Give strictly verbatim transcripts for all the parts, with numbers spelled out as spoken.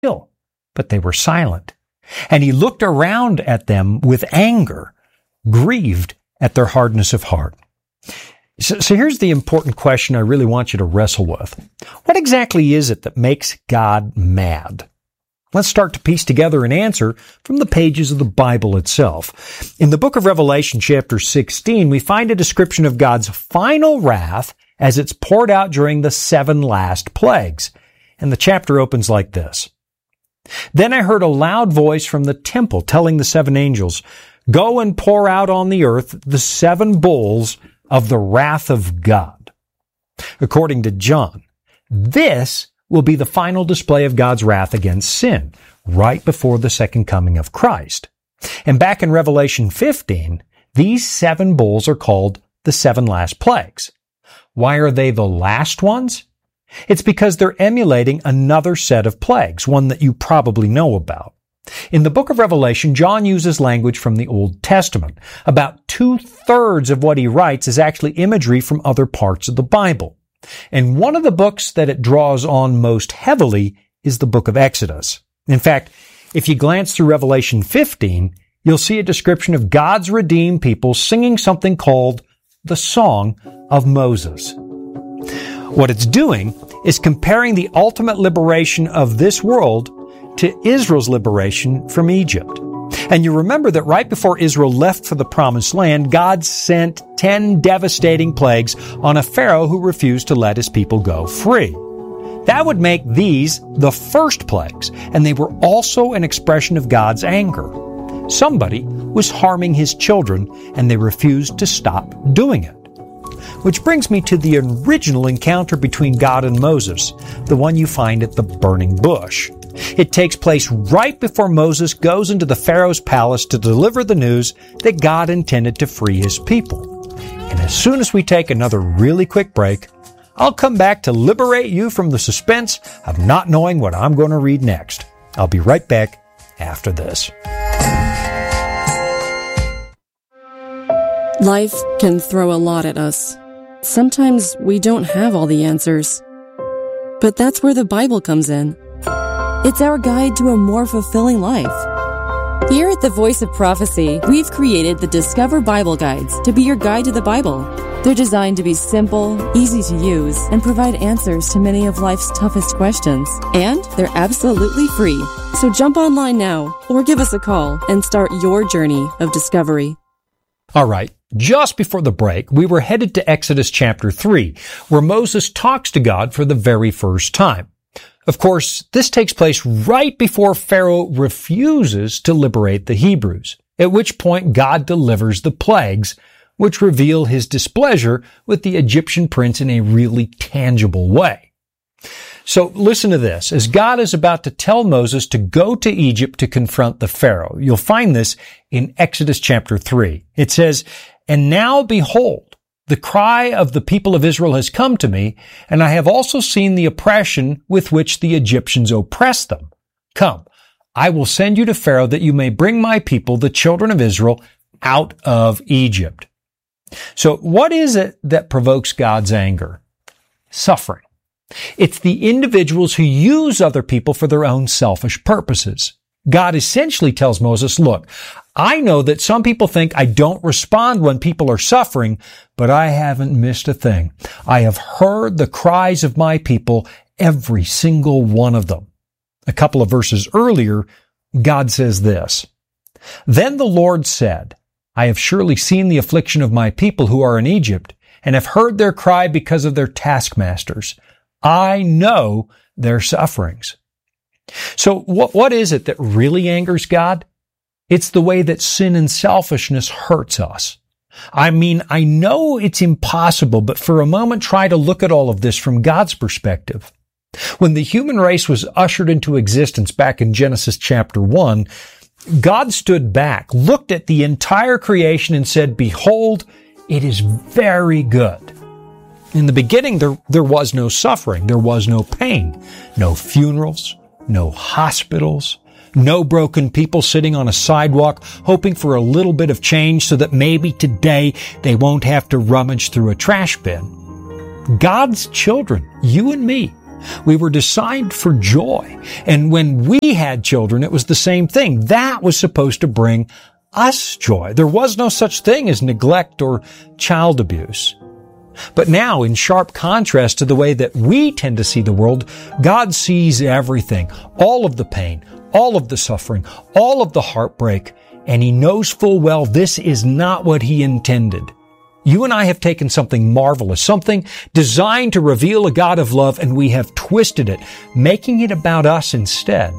still, but they were silent. And he looked around at them with anger, grieved at their hardness of heart. So, so here's the important question I really want you to wrestle with. What exactly is it that makes God mad? Let's start to piece together an answer from the pages of the Bible itself. In the book of Revelation, chapter sixteen, we find a description of God's final wrath as it's poured out during the seven last plagues. And the chapter opens like this. Then I heard a loud voice from the temple telling the seven angels, "Go and pour out on the earth the seven bowls of the wrath of God." According to John, this will be the final display of God's wrath against sin, right before the second coming of Christ. And back in Revelation fifteen, these seven bowls are called the seven last plagues. Why are they the last ones? It's because they're emulating another set of plagues, one that you probably know about. In the book of Revelation, John uses language from the Old Testament. About two-thirds of what he writes is actually imagery from other parts of the Bible. And one of the books that it draws on most heavily is the book of Exodus. In fact, if you glance through Revelation fifteen, you'll see a description of God's redeemed people singing something called the Song of Moses. What it's doing is comparing the ultimate liberation of this world to Israel's liberation from Egypt. And you remember that right before Israel left for the Promised Land, God sent ten devastating plagues on a Pharaoh who refused to let his people go free. That would make these the first plagues, and they were also an expression of God's anger. Somebody was harming his children, and they refused to stop doing it. Which brings me to the original encounter between God and Moses, the one you find at the burning bush. It takes place right before Moses goes into the Pharaoh's palace to deliver the news that God intended to free his people. And as soon as we take another really quick break, I'll come back to liberate you from the suspense of not knowing what I'm going to read next. I'll be right back after this. Life can throw a lot at us. Sometimes we don't have all the answers. But that's where the Bible comes in. It's our guide to a more fulfilling life. Here at the Voice of Prophecy, we've created the Discover Bible Guides to be your guide to the Bible. They're designed to be simple, easy to use, and provide answers to many of life's toughest questions. And they're absolutely free. So jump online now or give us a call and start your journey of discovery. All right. Just before the break, we were headed to Exodus chapter three, where Moses talks to God for the very first time. Of course, this takes place right before Pharaoh refuses to liberate the Hebrews, at which point God delivers the plagues, which reveal his displeasure with the Egyptian prince in a really tangible way. So listen to this. As God is about to tell Moses to go to Egypt to confront the Pharaoh, you'll find this in Exodus chapter three. It says, "And now behold, the cry of the people of Israel has come to me, and I have also seen the oppression with which the Egyptians oppress them. Come, I will send you to Pharaoh that you may bring my people, the children of Israel, out of Egypt." So what is it that provokes God's anger? Suffering. It's the individuals who use other people for their own selfish purposes. God essentially tells Moses, look, I know that some people think I don't respond when people are suffering, but I haven't missed a thing. I have heard the cries of my people, every single one of them. A couple of verses earlier, God says this, "Then the Lord said, I have surely seen the affliction of my people who are in Egypt, and have heard their cry because of their taskmasters. I know their sufferings." So what, what is it that really angers God? It's the way that sin and selfishness hurts us. I mean, I know it's impossible, but for a moment try to look at all of this from God's perspective. When the human race was ushered into existence back in Genesis chapter one, God stood back, looked at the entire creation and said, "Behold, it is very good." In the beginning, there, there was no suffering. There was no pain, no funerals, no hospitals, no broken people sitting on a sidewalk hoping for a little bit of change so that maybe today they won't have to rummage through a trash bin. God's children, you and me, We were designed for joy. And when we had children, it was the same thing. That was supposed to bring us joy. There was no such thing as neglect or child abuse. But now, in sharp contrast to the way that we tend to see the world, God sees everything, all of the pain, all of the suffering, all of the heartbreak, and He knows full well this is not what He intended. You and I have taken something marvelous, something designed to reveal a God of love, and we have twisted it, making it about us instead.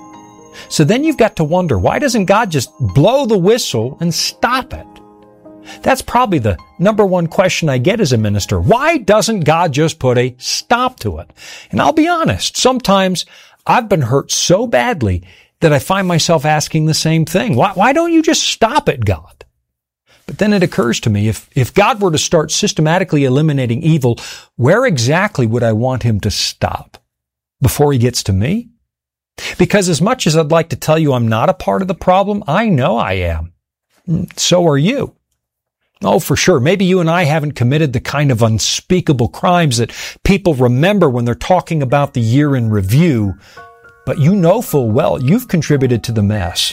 So then you've got to wonder, why doesn't God just blow the whistle and stop it? That's probably the number one question I get as a minister. Why doesn't God just put a stop to it? And I'll be honest, sometimes I've been hurt so badly that I find myself asking the same thing. Why, why don't you just stop it, God? But then it occurs to me, if, if God were to start systematically eliminating evil, where exactly would I want Him to stop? Before He gets to me? Because as much as I'd like to tell you I'm not a part of the problem, I know I am. So are you. Oh, for sure. Maybe you and I haven't committed the kind of unspeakable crimes that people remember when they're talking about the year in review, but you know full well you've contributed to the mess.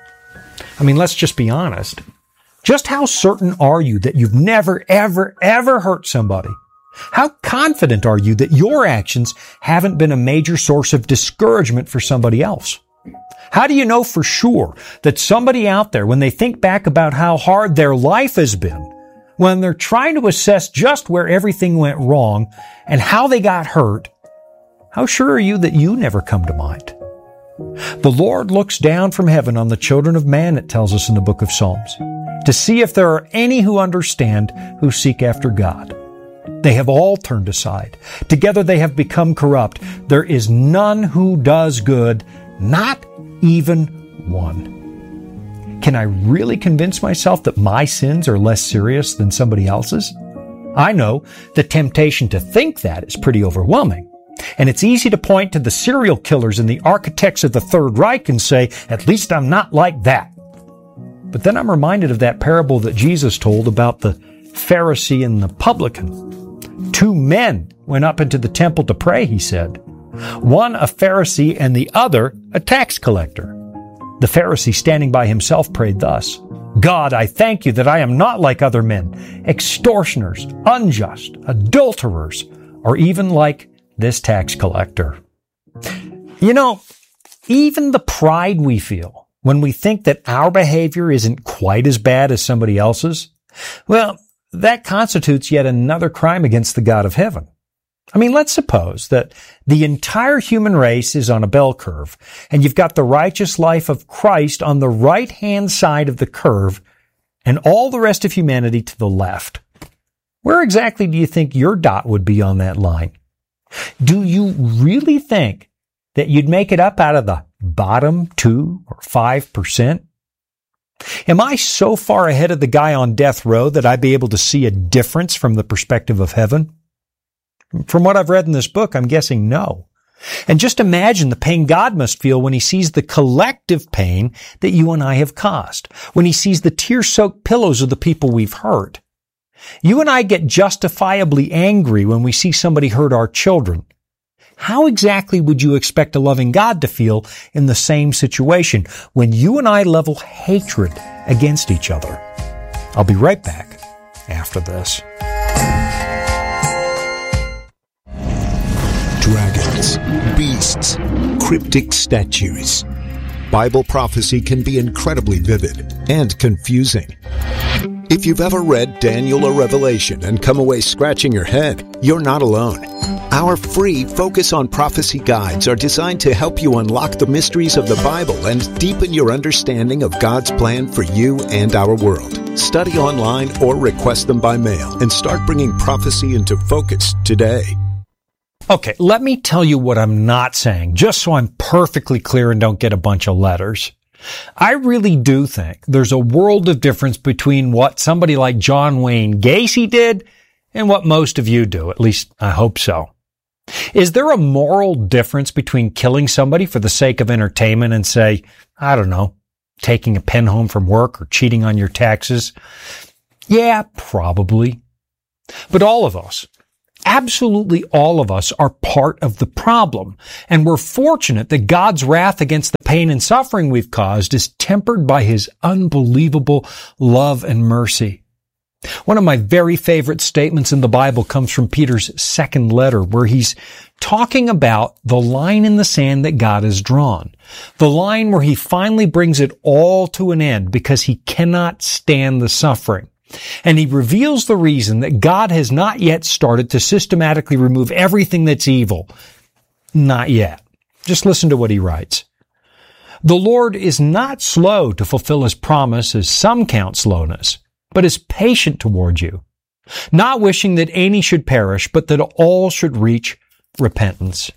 I mean, let's just be honest. Just how certain are you that you've never, ever, ever hurt somebody? How confident are you that your actions haven't been a major source of discouragement for somebody else? How do you know for sure that somebody out there, when they think back about how hard their life has been, when they're trying to assess just where everything went wrong and how they got hurt, how sure are you that you never come to mind? The Lord looks down from heaven on the children of man, it tells us in the book of Psalms, to see if there are any who understand, who seek after God. They have all turned aside. Together they have become corrupt. There is none who does good, not even one. Can I really convince myself that my sins are less serious than somebody else's? I know the temptation to think that is pretty overwhelming. And it's easy to point to the serial killers and the architects of the Third Reich and say, at least I'm not like that. But then I'm reminded of that parable that Jesus told about the Pharisee and the publican. Two men went up into the temple to pray, he said. One a Pharisee and the other a tax collector. The Pharisee, standing by himself, prayed thus, God, I thank you that I am not like other men, extortioners, unjust, adulterers, or even like this tax collector. You know, even the pride we feel when we think that our behavior isn't quite as bad as somebody else's, well, that constitutes yet another crime against the God of heaven. I mean, let's suppose that the entire human race is on a bell curve, and you've got the righteous life of Christ on the right-hand side of the curve, and all the rest of humanity to the left. Where exactly do you think your dot would be on that line? Do you really think that you'd make it up out of the bottom two or five percent? Am I so far ahead of the guy on death row that I'd be able to see a difference from the perspective of heaven? From what I've read in this book, I'm guessing no. And just imagine the pain God must feel when He sees the collective pain that you and I have caused, when He sees the tear-soaked pillows of the people we've hurt. You and I get justifiably angry when we see somebody hurt our children. How exactly would you expect a loving God to feel in the same situation when you and I level hatred against each other? I'll be right back after this. Dragons, beasts, cryptic statues. Bible prophecy can be incredibly vivid and confusing. If you've ever read Daniel or Revelation and come away scratching your head, you're not alone. Our free Focus on Prophecy guides are designed to help you unlock the mysteries of the Bible and deepen your understanding of God's plan for you and our world. Study online or request them by mail and start bringing prophecy into focus today. Okay, let me tell you what I'm not saying, just so I'm perfectly clear and don't get a bunch of letters. I really do think there's a world of difference between what somebody like John Wayne Gacy did and what most of you do. At least I hope so. Is there a moral difference between killing somebody for the sake of entertainment and, say, I don't know, taking a pen home from work or cheating on your taxes? Yeah, probably. But all of us, absolutely all of us are part of the problem, and we're fortunate that God's wrath against the pain and suffering we've caused is tempered by His unbelievable love and mercy. One of my very favorite statements in the Bible comes from Peter's second letter, where he's talking about the line in the sand that God has drawn. The line where He finally brings it all to an end because He cannot stand the suffering. And He reveals the reason that God has not yet started to systematically remove everything that's evil. Not yet. Just listen to what He writes. The Lord is not slow to fulfill His promise, as some count slowness, but is patient toward you, not wishing that any should perish, but that all should reach repentance.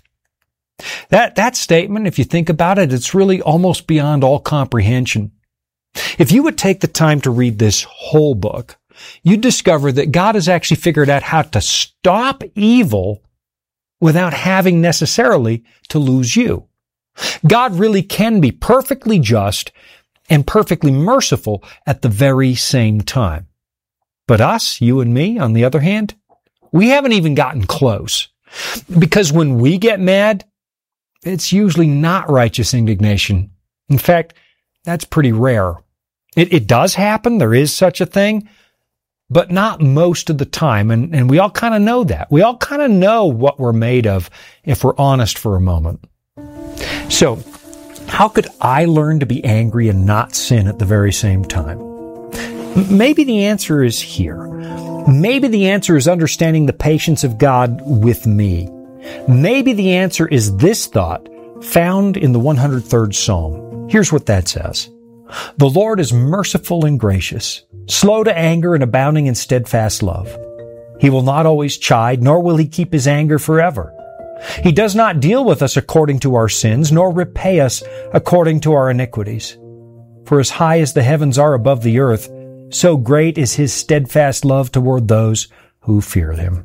That, that statement, if you think about it, it's really almost beyond all comprehension. If you would take the time to read this whole book, you'd discover that God has actually figured out how to stop evil without having necessarily to lose you. God really can be perfectly just and perfectly merciful at the very same time. But us, you and me, on the other hand, we haven't even gotten close. Because when we get mad, it's usually not righteous indignation. In fact, that's pretty rare. It, it does happen. There is such a thing, but not most of the time. And, and we all kind of know that. We all kind of know what we're made of if we're honest for a moment. So, how could I learn to be angry and not sin at the very same time? Maybe the answer is here. Maybe the answer is understanding the patience of God with me. Maybe the answer is this thought found in the one hundred third Psalm. Here's what that says. The Lord is merciful and gracious, slow to anger and abounding in steadfast love. He will not always chide, nor will He keep His anger forever. He does not deal with us according to our sins, nor repay us according to our iniquities. For as high as the heavens are above the earth, so great is His steadfast love toward those who fear Him.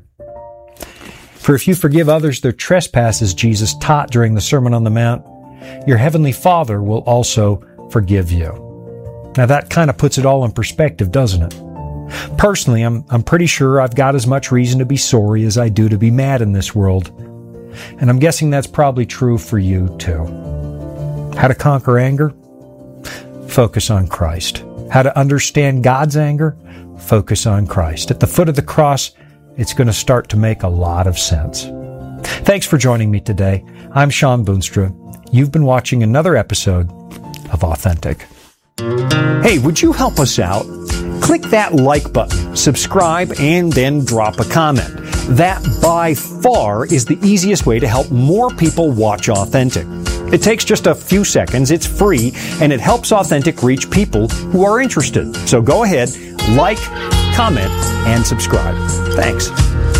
For if you forgive others their trespasses, Jesus taught during the Sermon on the Mount, your heavenly Father will also forgive you. Now that kind of puts it all in perspective, doesn't it? Personally, I'm, I'm pretty sure I've got as much reason to be sorry as I do to be mad in this world. And I'm guessing that's probably true for you too. How to conquer anger? Focus on Christ. How to understand God's anger? Focus on Christ. At the foot of the cross, it's going to start to make a lot of sense. Thanks for joining me today. I'm Sean Boonstra. You've been watching another episode of Authentic. Hey, would you help us out? Click that like button, subscribe, and then drop a comment. That by far is the easiest way to help more people watch Authentic. It takes just a few seconds, it's free, and it helps Authentic reach people who are interested. So go ahead, like, comment, and subscribe. Thanks.